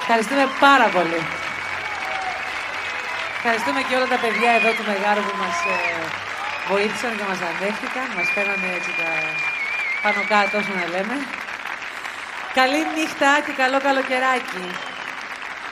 Ευχαριστούμε πάρα πολύ. Ευχαριστούμε και όλα τα παιδιά εδώ του Μεγάρου που μας βοήθησαν και μας ανέχτηκαν. Μας φέρανε έτσι τα πάνω κάτω όσο να λέμε. Καλή νύχτα και καλό καλοκαιράκι.